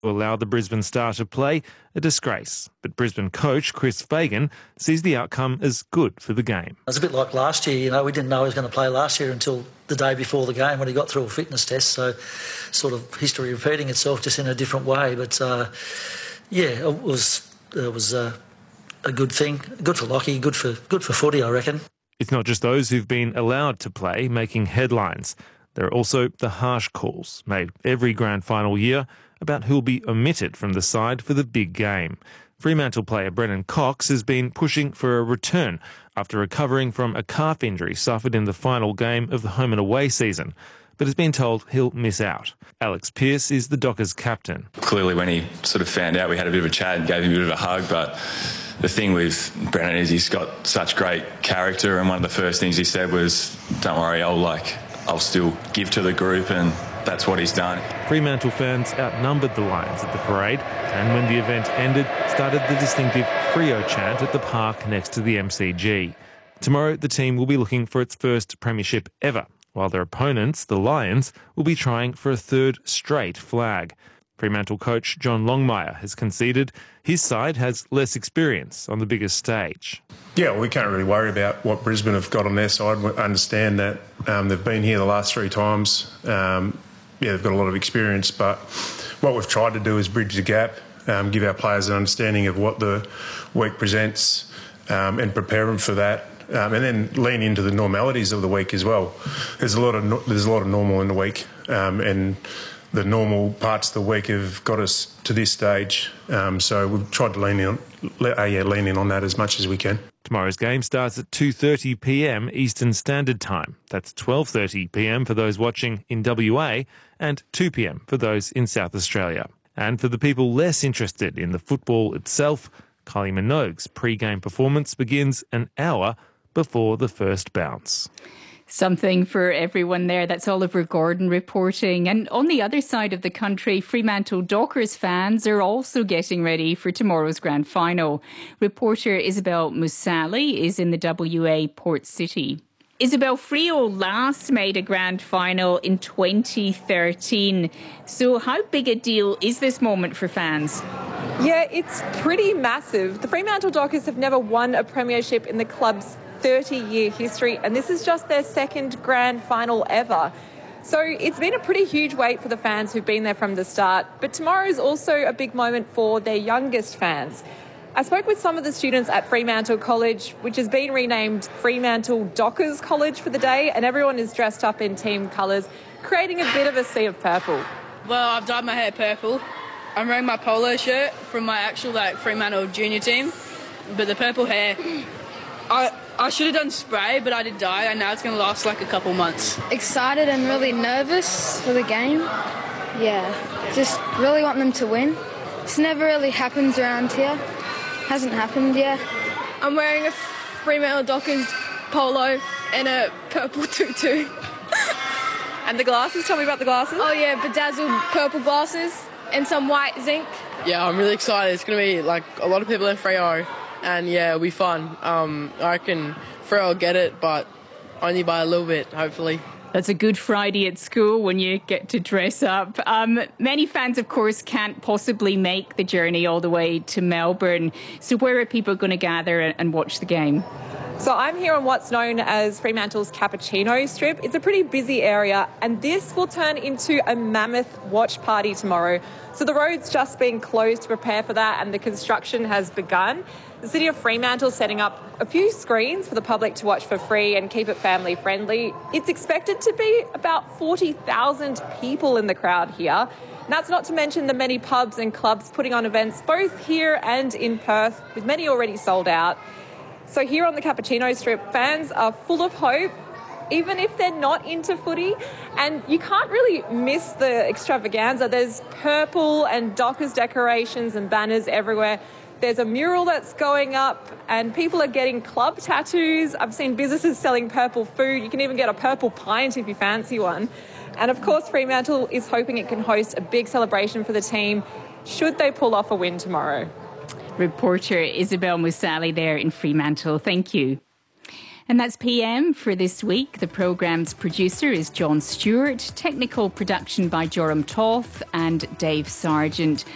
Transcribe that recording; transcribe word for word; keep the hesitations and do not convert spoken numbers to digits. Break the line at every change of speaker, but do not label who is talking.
allow the Brisbane Star to play, a disgrace. But Brisbane coach Chris Fagan sees the outcome as good for the game.
It was a bit like last year, you know, we didn't know he was going to play last year until the day before the game when he got through a fitness test, so sort of history repeating itself just in a different way. But uh, yeah, it was it was uh, a good thing, good for Lockie, good for good for footy, I reckon.
It's not just those who've been allowed to play making headlines. There are also the harsh calls made every grand final year about who'll be omitted from the side for the big game. Fremantle player Brennan Cox has been pushing for a return after recovering from a calf injury suffered in the final game of the home and away season, but has been told he'll miss out. Alex Pearce is the Dockers captain.
Clearly when he sort of found out, we had a bit of a chat and gave him a bit of a hug, but the thing with Brennan is he's got such great character, and one of the first things he said was, don't worry, I'll like, I'll still give to the group, and that's what he's done.
Fremantle fans outnumbered the Lions at the parade, and when the event ended, started the distinctive Freo chant at the park next to the M C G. Tomorrow, the team will be looking for its first premiership ever, while their opponents, the Lions, will be trying for a third straight flag. Fremantle coach John Longmire has conceded his side has less experience on the biggest stage.
Yeah, well, we can't really worry about what Brisbane have got on their side. We understand that um, they've been here the last three times. Um, yeah, they've got a lot of experience, but what we've tried to do is bridge the gap, um, give our players an understanding of what the week presents, um, and prepare them for that. Um, and then lean into the normalities of the week as well. There's a lot of no, there's a lot of normal in the week, um, and the normal parts of the week have got us to this stage. Um, so we've tried to lean in, uh, yeah, lean in on that as much as we can.
Tomorrow's game starts at two thirty p m Eastern Standard Time. That's twelve thirty p m for those watching in W A and two p m for those in South Australia. And for the people less interested in the football itself, Kylie Minogue's pre-game performance begins an hour before the first bounce.
Something for everyone there. That's Oliver Gordon reporting. And on the other side of the country, Fremantle Dockers fans are also getting ready for tomorrow's grand final. Reporter Isabel Musali is in the W A Port City. Isabel, Freo last made a grand final in twenty thirteen. So how big a deal is this moment for fans?
Yeah, it's pretty massive. The Fremantle Dockers have never won a premiership in the club's thirty-year history, and this is just their second grand final ever. So it's been a pretty huge wait for the fans who've been there from the start, but tomorrow is also a big moment for their youngest fans. I spoke with some of the students at Fremantle College, which has been renamed Fremantle Dockers College for the day, and everyone is dressed up in team colours, creating a bit of a sea of purple.
Well, I've dyed my hair purple. I'm wearing my polo shirt from my actual like Fremantle junior team, but the purple hair, I I should have done spray, but I did dye, and now it's going to last like a couple months.
Excited and really nervous for the game. Yeah, just really want them to win. This never really happens around here. Hasn't happened yet.
I'm wearing a Fremantle Dockers polo and a purple tutu.
And the glasses? Tell me about the glasses.
Oh yeah, bedazzled purple glasses and some white zinc. Yeah, I'm really excited. It's going to be like a lot of people in Freo. And yeah, it'll be fun. Um, I reckon Freo will get it, but only by a little bit, hopefully.
That's a good Friday at school when you get to dress up. Um, many fans, of course, can't possibly make the journey all the way to Melbourne. So where are people going to gather and watch the game?
So I'm here on what's known as Fremantle's Cappuccino Strip. It's a pretty busy area, and this will turn into a mammoth watch party tomorrow. So the road's just been closed to prepare for that, and the construction has begun. The City of Fremantle is setting up a few screens for the public to watch for free and keep it family friendly. It's expected to be about forty thousand people in the crowd here. And that's not to mention the many pubs and clubs putting on events both here and in Perth, with many already sold out. So here on the Cappuccino Strip, fans are full of hope, even if they're not into footy. And you can't really miss the extravaganza. There's purple and Dockers decorations and banners everywhere. There's a mural that's going up, and people are getting club tattoos. I've seen businesses selling purple food. You can even get a purple pint if you fancy one. And of course, Fremantle is hoping it can host a big celebration for the team should they pull off a win tomorrow.
Reporter Isabel Musali there in Fremantle. Thank you. And that's P M for this week. The programme's producer is John Stewart. Technical production by Joram Toth and Dave Sargent.